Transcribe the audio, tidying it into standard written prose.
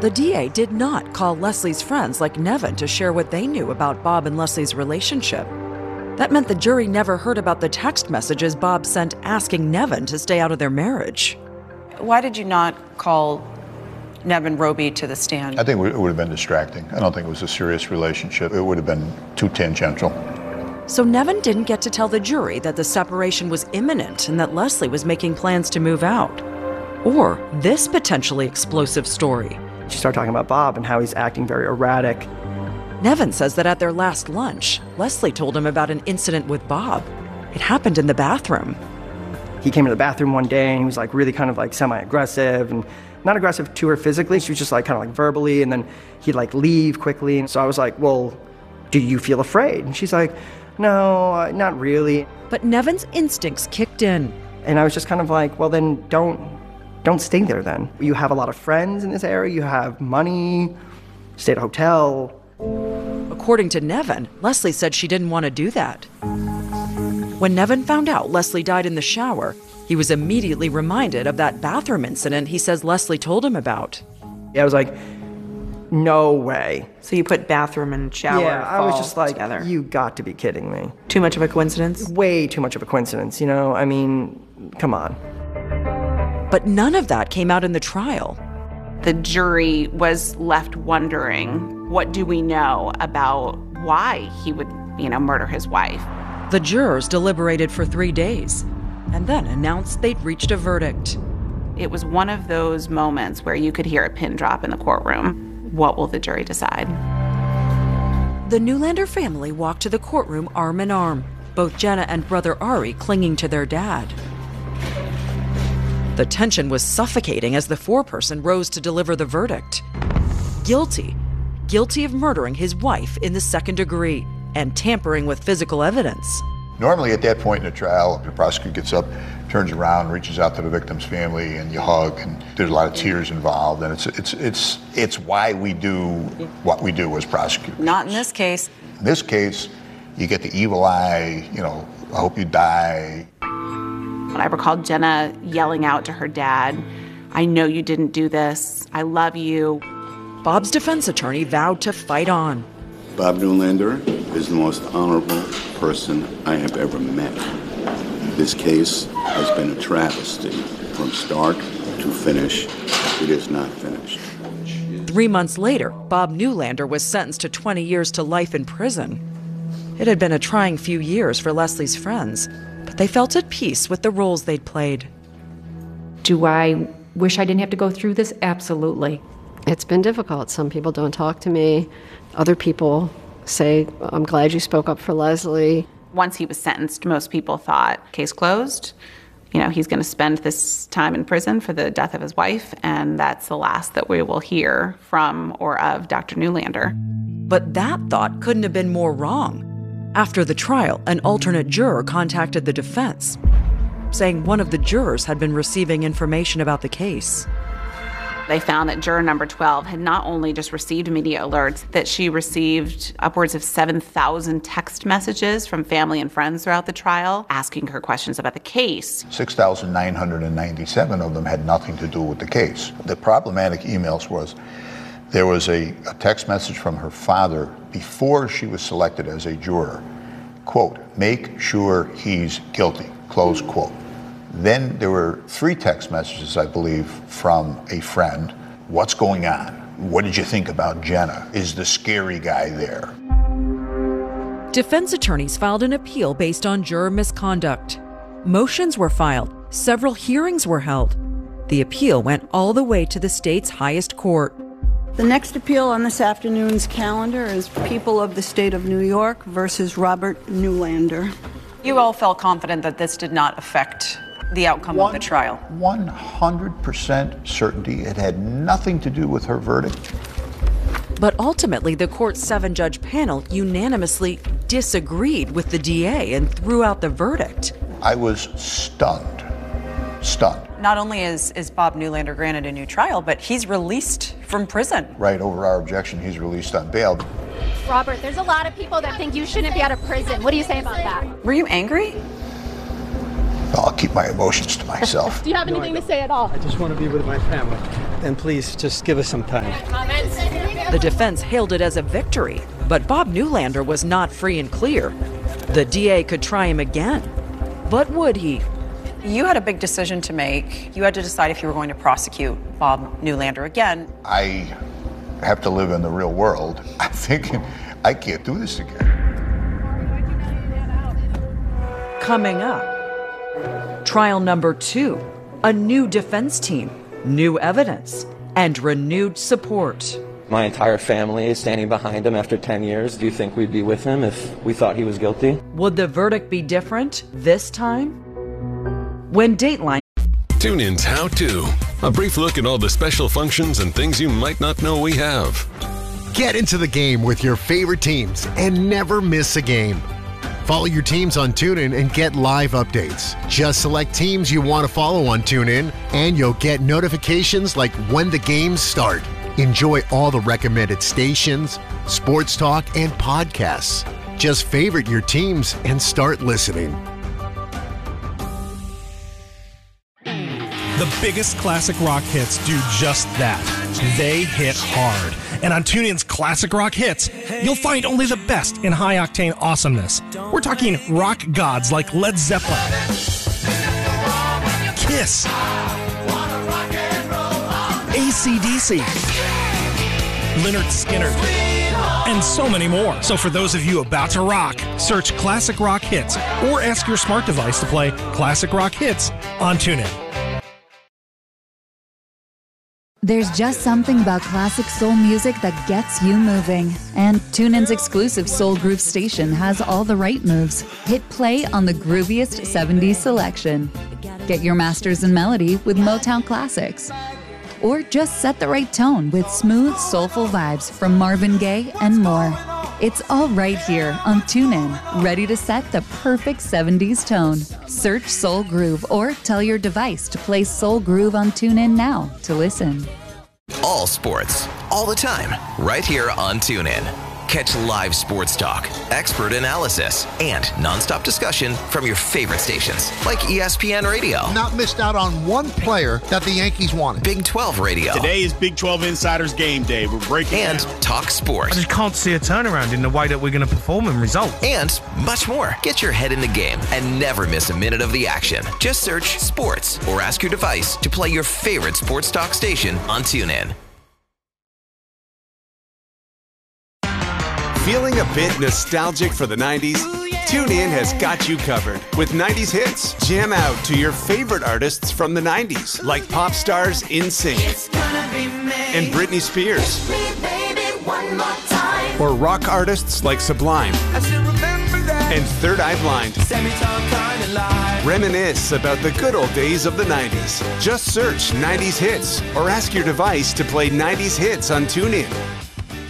The DA did not call Leslie's friends like Nevin to share what they knew about Bob and Leslie's relationship. That meant the jury never heard about the text messages Bob sent asking Nevin to stay out of their marriage. Why did you not call Nevin Roby to the stand? I think it would have been distracting. I don't think it was a serious relationship. It would have been too tangential. So Nevin didn't get to tell the jury that the separation was imminent and that Leslie was making plans to move out. Or this potentially explosive story. She started talking about Bob and how he's acting very erratic. Nevin says that at their last lunch, Leslie told him about an incident with Bob. It happened in the bathroom. He came to the bathroom one day and he was like really kind of like semi-aggressive, and not aggressive to her physically, she was just like kind of like verbally, and then he'd like leave quickly. And so I was like, well, do you feel afraid? And she's like, no, not really. But Nevin's instincts kicked in. And I was just kind of like, well, then don't stay there then. You have a lot of friends in this area, you have money, stay at a hotel. According to Nevin, Leslie said she didn't want to do that. When Nevin found out Leslie died in the shower, he was immediately reminded of that bathroom incident he says Leslie told him about. I was like, no way. So you put bathroom and shower I was just like, together. You got to be kidding me. Too much of a coincidence? Way too much of a coincidence, you know? I mean, come on. But none of that came out in the trial. The jury was left wondering, what do we know about why he would, murder his wife? The jurors deliberated for 3 days and then announced they'd reached a verdict. It was one of those moments where you could hear a pin drop in the courtroom. What will the jury decide? The Newlander family walked to the courtroom arm in arm, both Jenna and brother Ari clinging to their dad. The tension was suffocating as the foreperson rose to deliver the verdict. Guilty. Guilty of murdering his wife in the second degree and tampering with physical evidence. Normally at that point in the trial, the prosecutor gets up, turns around, reaches out to the victim's family, and you hug, and there's a lot of tears involved, and it's why we do what we do as prosecutors. Not in this case. In this case, you get the evil eye, I hope you die. I recall Jenna yelling out to her dad, I know you didn't do this. I love you. Bob's defense attorney vowed to fight on. Bob Newlander is the most honorable person I have ever met. This case has been a travesty from start to finish. It is not finished. 3 months later, Bob Newlander was sentenced to 20 years to life in prison. It had been a trying few years for Leslie's friends, but they felt at peace with the roles they'd played. Do I wish I didn't have to go through this? Absolutely. It's been difficult. Some people don't talk to me. Other people say, I'm glad you spoke up for Leslie. Once he was sentenced, most people thought, case closed. He's going to spend this time in prison for the death of his wife, and that's the last that we will hear from or of Dr. Newlander. But that thought couldn't have been more wrong. After the trial, an alternate juror contacted the defense, saying one of the jurors had been receiving information about the case. They found that juror number 12 had not only just received media alerts, that she received upwards of 7,000 text messages from family and friends throughout the trial, asking her questions about the case. 6,997 of them had nothing to do with the case. The problematic emails was, there was a text message from her father before she was selected as a juror. Quote, make sure he's guilty, close quote. Then there were 3 text messages, I believe, from a friend. What's going on? What did you think about Jenna? Is the scary guy there? Defense attorneys filed an appeal based on juror misconduct. Motions were filed. Several hearings were held. The appeal went all the way to the state's highest court. The next appeal on this afternoon's calendar is People of the State of New York versus Robert Newlander. You all felt confident that this did not affect the outcome of the trial? 100% certainty. It had nothing to do with her verdict. But ultimately, the court's 7-judge panel unanimously disagreed with the DA and threw out the verdict. I was stunned. Stunned. Not only is Bob Newlander granted a new trial, but he's released from prison. Right, over our objection, he's released on bail. Robert, there's a lot of people that think you shouldn't be out of prison. What do you say about that? Were you angry? I'll keep my emotions to myself. Do you have anything to say at all? I just want to be with my family. and please just give us some time. The defense hailed it as a victory, but Bob Newlander was not free and clear. The DA could try him again, but would he? You had a big decision to make. You had to decide if you were going to prosecute Bob Newlander again. I have to live in the real world. I'm thinking, I can't do this again. Coming up, trial number 2, a new defense team, new evidence, and renewed support. My entire family is standing behind him after 10 years. Do you think we'd be with him if we thought he was guilty? Would the verdict be different this time? When Dateline. TuneIn's How To. A brief look at all the special functions and things you might not know we have. Get into the game with your favorite teams and never miss a game. Follow your teams on TuneIn and get live updates. Just select teams you want to follow on TuneIn, and you'll get notifications like when the games start. Enjoy all the recommended stations, sports talk, and podcasts. Just favorite your teams and start listening. The biggest classic rock hits do just that. They hit hard. And on TuneIn's Classic Rock Hits, you'll find only the best in high-octane awesomeness. We're talking rock gods like Led Zeppelin, Kiss, AC/DC, Lynyrd Skynyrd, and so many more. So for those of you about to rock, search Classic Rock Hits or ask your smart device to play Classic Rock Hits on TuneIn. There's just something about classic soul music that gets you moving. And TuneIn's exclusive Soul Groove station has all the right moves. Hit play on the grooviest 70s selection. Get your masters in melody with Motown classics. Or just set the right tone with smooth, soulful vibes from Marvin Gaye and more. It's all right here on TuneIn, ready to set the perfect 70s tone. Search Soul Groove or tell your device to play Soul Groove on TuneIn now to listen. All sports, all the time, right here on TuneIn. Catch live sports talk, expert analysis, and nonstop discussion from your favorite stations, like ESPN Radio. Not missed out on one player that the Yankees wanted. Big 12 Radio. Today is Big 12 Insiders Game Day. We're breaking and down. Talk sports. I just can't see a turnaround in the way that we're going to perform and result. And much more. Get your head in the game and never miss a minute of the action. Just search sports or ask your device to play your favorite sports talk station on TuneIn. Feeling a bit nostalgic for the 90s? TuneIn has got you covered with 90s hits. Jam out to your favorite artists from the 90s, like pop stars NSYNC and Britney Spears. Or rock artists like Sublime and Third Eye Blind. Reminisce about the good old days of the 90s. Just search 90s hits or ask your device to play 90s hits on TuneIn.